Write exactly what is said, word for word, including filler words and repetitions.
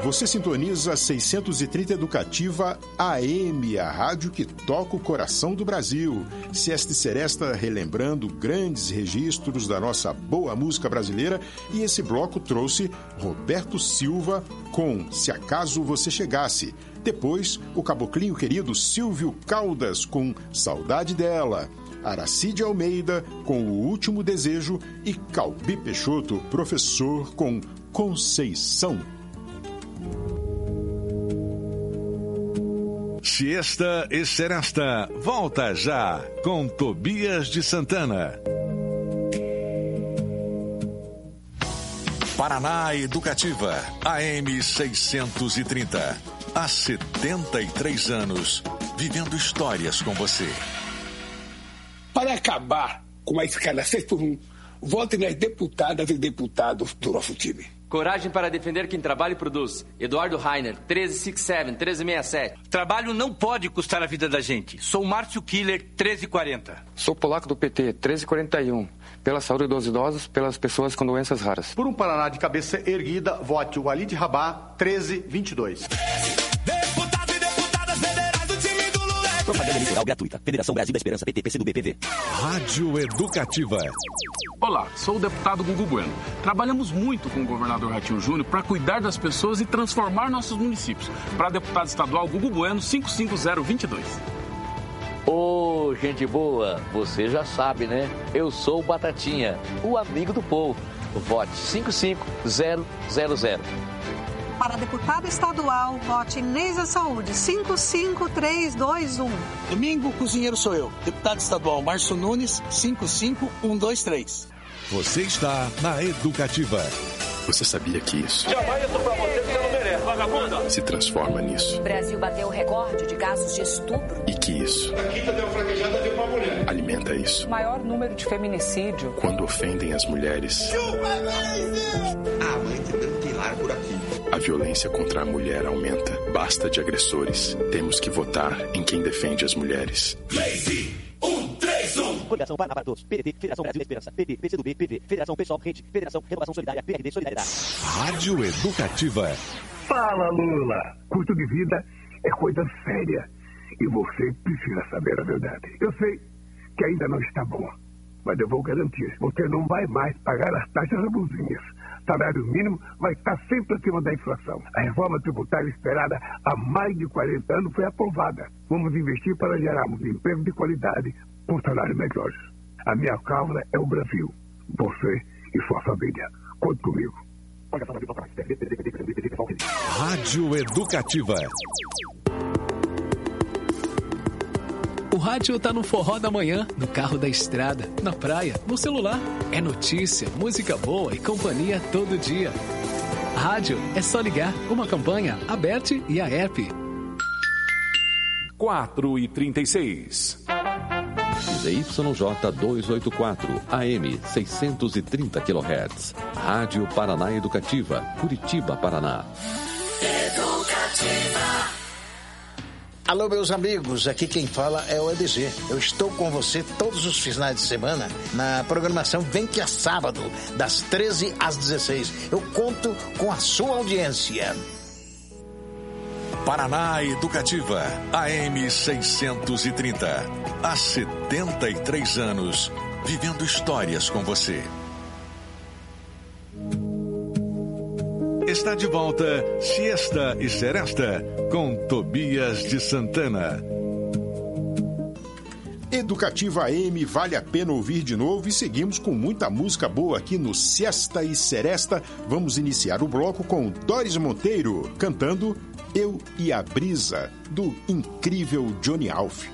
Você sintoniza seiscentos e trinta Educativa A M, a rádio que toca o coração do Brasil. Siesta e Seresta relembrando grandes registros da nossa boa música brasileira, e esse bloco trouxe Roberto Silva com Se Acaso Você Chegasse. Depois, o caboclinho querido Silvio Caldas com Saudade Dela. Aracide Almeida com O Último Desejo e Calbi Peixoto, professor, com Conceição. Siesta e Seresta volta já com Tobias de Santana. Paraná Educativa, A M seiscentos e trinta. Há setenta e três anos, vivendo histórias com você. Para acabar com a escala seis por um, vote nas deputadas e deputados do nosso time. Coragem para defender quem trabalha e produz. Eduardo Rainer, treze sessenta e sete, treze sessenta e sete. Trabalho não pode custar a vida da gente. Sou Márcio Killer, treze quarenta. Sou polaco do P T, treze quarenta e um. Pela saúde dos idosos, pelas pessoas com doenças raras. Por um Paraná de cabeça erguida, vote o Walid Rabá, treze vinte e dois. Deputado e deputadas federais do time do Lula. Propaganda eleitoral gratuita. Federação Brasil da Esperança, P T, P C do B, P V. Rádio Educativa. Olá, sou o deputado Gugu Bueno. Trabalhamos muito com o governador Ratinho Júnior para cuidar das pessoas e transformar nossos municípios. Para deputado estadual, Gugu Bueno, cinco cinco zero dois dois. Ô, oh, gente boa, você já sabe, né? Eu sou o Batatinha, o amigo do povo. Vote cinco cinco zero zero zero. Para deputado estadual, vote Neisa Saúde, cinco cinco três dois um. Domingo, cozinheiro sou eu. Deputado estadual Márcio Nunes, cinco cinco um dois três. Você está na Educativa. Você sabia que isso jamais isso pra você que você não merece, vagabunda. Se transforma nisso. O Brasil bateu o recorde de casos de estupro. E que isso a quinta deu fraquejada deu pra mulher. Alimenta isso. O maior número de feminicídio. Quando ofendem as mulheres. Ah, mãe, não tem lar por aqui. A violência contra a mulher aumenta. Basta de agressores. Temos que votar em quem defende as mulheres. Lazy, um, três, um. Coligação Paraná para Todos, P D T, Federação Brasil da Esperança, P T, P C do B, P V, Federação Pessoal Rede, Federação Renovação Solidária, P R D Solidariedade. Rádio Educativa. Fala, Lula. Custo de vida é coisa séria e você precisa saber a verdade. Eu sei que ainda não está bom, mas eu vou garantir, você não vai mais pagar as taxas abusinhas. Salário mínimo vai estar sempre acima da inflação. A reforma tributária esperada há mais de quarenta anos foi aprovada. Vamos investir para gerarmos emprego de qualidade com salários melhores. A minha causa é o Brasil. Você e sua família. Conte comigo. Rádio Educativa. O rádio tá no forró da manhã, no carro da estrada, na praia, no celular. É notícia, música boa e companhia todo dia. Rádio é só ligar. Uma campanha aberta e a app. quatro e trinta e seis. Z Y J duzentos e oitenta e quatro, A M seiscentos e trinta quilohertz. Rádio Paraná Educativa, Curitiba, Paraná. Educativa. Alô, meus amigos, aqui quem fala é o E D G. Eu estou com você todos os finais de semana na programação Vem Que É Sábado, das treze às dezesseis. Eu conto com a sua audiência. Paraná Educativa, A M seiscentos e trinta. Há setenta e três anos, vivendo histórias com você. Está de volta, Siesta e Seresta, com Tobias de Santana. Educativa A M, vale a pena ouvir de novo, e seguimos com muita música boa aqui no Siesta e Seresta. Vamos iniciar o bloco com Doris Monteiro, cantando Eu e a Brisa, do incrível Johnny Alf.